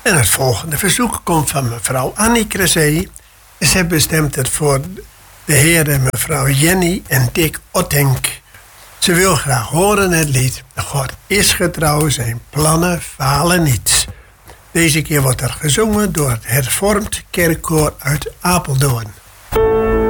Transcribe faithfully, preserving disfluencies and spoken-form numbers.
En het volgende verzoek komt van mevrouw Annie Crezé. Ze bestemt het voor de heer en mevrouw Jenny en Dick Ottenk. Ze wil graag horen het lied God is getrouw, zijn plannen falen niet. Deze keer wordt er gezongen door het hervormd kerkkoor uit Apeldoorn.